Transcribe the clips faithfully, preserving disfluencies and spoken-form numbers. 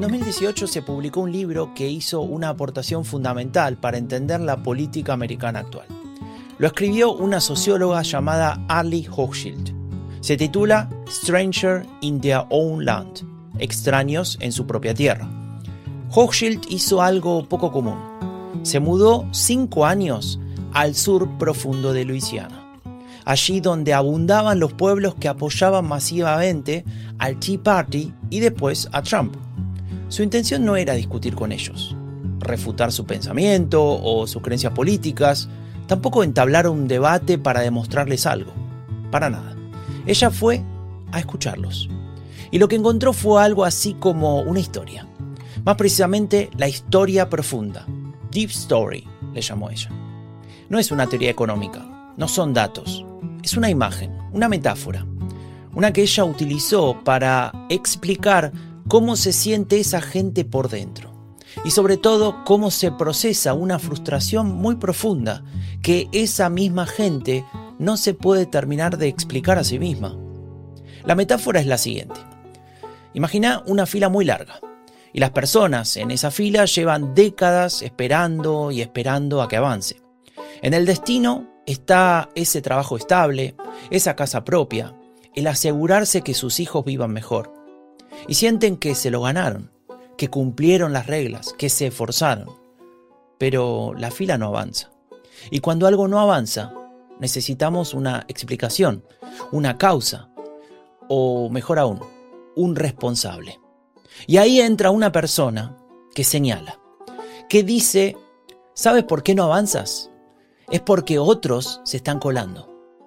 En dos mil dieciocho se publicó un libro que hizo una aportación fundamental para entender la política americana actual. Lo escribió una socióloga llamada Arlie Hochschild. Se titula Stranger in Their Own Land, extraños en su propia tierra. Hochschild hizo algo poco común. Se mudó cinco años al sur profundo de Luisiana, allí donde abundaban los pueblos que apoyaban masivamente al Tea Party y después a Trump. Su intención no era discutir con ellos, refutar su pensamiento o sus creencias políticas, tampoco entablar un debate para demostrarles algo, para nada. Ella fue a escucharlos. Y lo que encontró fue algo así como una historia. Más precisamente, la historia profunda. Deep Story, le llamó ella. No es una teoría económica, no son datos. Es una imagen, una metáfora. Una que ella utilizó para explicar cómo se siente esa gente por dentro. Y sobre todo, cómo se procesa una frustración muy profunda que esa misma gente no se puede terminar de explicar a sí misma. La metáfora es la siguiente. Imagina una fila muy larga y las personas en esa fila llevan décadas esperando y esperando a que avance. En el destino está ese trabajo estable, esa casa propia, el asegurarse que sus hijos vivan mejor. Y sienten que se lo ganaron, que cumplieron las reglas, que se esforzaron. Pero la fila no avanza. Y cuando algo no avanza, necesitamos una explicación, una causa, o mejor aún, un responsable. Y ahí entra una persona que señala, que dice, ¿sabes por qué no avanzas? Es porque otros se están colando.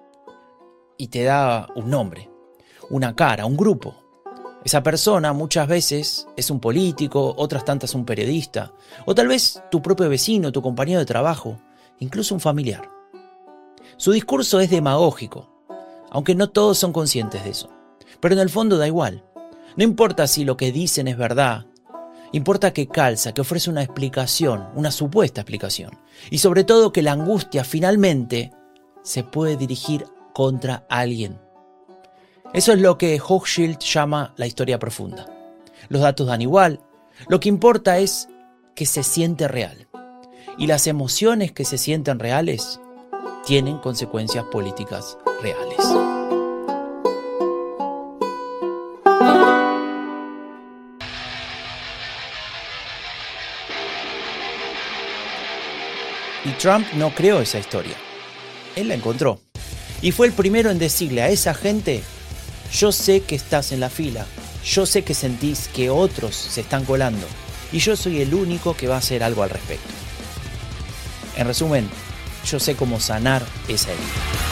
Y te da un nombre, una cara, un grupo. Esa persona muchas veces es un político, otras tantas un periodista, o tal vez tu propio vecino, tu compañero de trabajo, incluso un familiar. Su discurso es demagógico, aunque no todos son conscientes de eso. Pero en el fondo da igual. No importa si lo que dicen es verdad, importa que calza, que ofrece una explicación, una supuesta explicación. Y sobre todo que la angustia finalmente se puede dirigir contra alguien. Eso es lo que Hochschild llama la historia profunda. Los datos dan igual, lo que importa es que se siente real. Y las emociones que se sienten reales tienen consecuencias políticas reales. Y Trump no creó esa historia. Él la encontró. Y fue el primero en decirle a esa gente, yo sé que estás en la fila, yo sé que sentís que otros se están colando, y yo soy el único que va a hacer algo al respecto. En resumen, yo sé cómo sanar esa herida.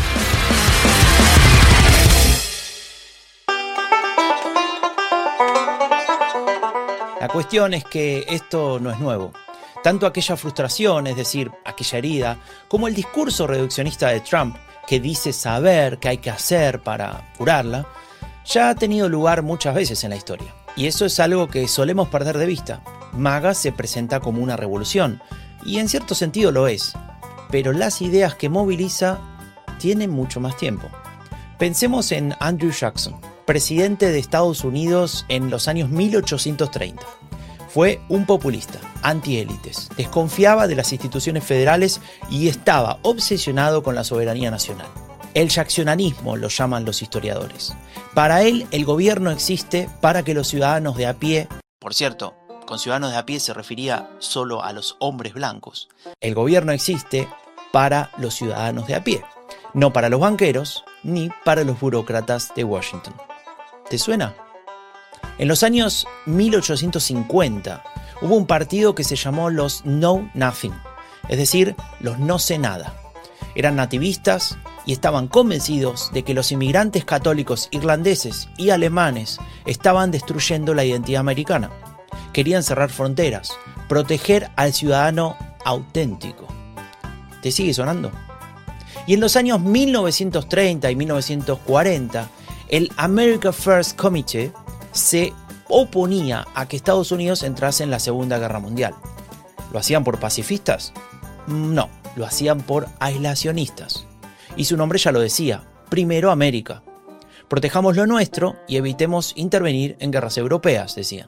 La cuestión es que esto no es nuevo. Tanto aquella frustración, es decir, aquella herida, como el discurso reduccionista de Trump, que dice saber qué hay que hacer para curarla, ya ha tenido lugar muchas veces en la historia. Y eso es algo que solemos perder de vista. MAGA se presenta como una revolución, y en cierto sentido lo es. Pero las ideas que moviliza tienen mucho más tiempo. Pensemos en Andrew Jackson, presidente de Estados Unidos en los años mil ochocientos treinta. Fue un populista, antiélites, desconfiaba de las instituciones federales y estaba obsesionado con la soberanía nacional. El jacksonismo lo llaman los historiadores. Para él, el gobierno existe para que los ciudadanos de a pie, por cierto, con ciudadanos de a pie se refería solo a los hombres blancos. El gobierno existe para los ciudadanos de a pie, no para los banqueros ni para los burócratas de Washington. ¿Te suena? En los años mil ochocientos cincuenta hubo un partido que se llamó los Know Nothing, es decir, los no sé nada. Eran nativistas y estaban convencidos de que los inmigrantes católicos irlandeses y alemanes estaban destruyendo la identidad americana. Querían cerrar fronteras, proteger al ciudadano auténtico. ¿Te sigue sonando? Y en los años mil novecientos treinta y mil novecientos cuarenta, el America First Committee se oponía a que Estados Unidos entrase en la Segunda Guerra Mundial. ¿Lo hacían por pacifistas? No, lo hacían por aislacionistas. Y su nombre ya lo decía, primero América. Protejamos lo nuestro y evitemos intervenir en guerras europeas, decían.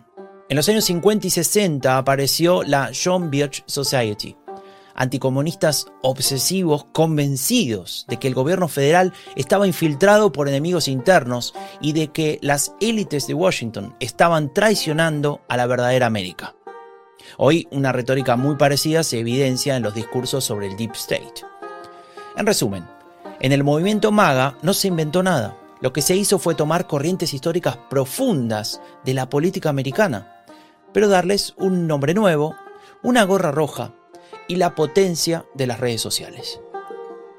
En los años cincuenta y sesenta apareció la John Birch Society, anticomunistas obsesivos convencidos de que el gobierno federal estaba infiltrado por enemigos internos y de que las élites de Washington estaban traicionando a la verdadera América. Hoy una retórica muy parecida se evidencia en los discursos sobre el Deep State. En resumen, en el movimiento MAGA no se inventó nada. Lo que se hizo fue tomar corrientes históricas profundas de la política americana, pero darles un nombre nuevo, una gorra roja y la potencia de las redes sociales.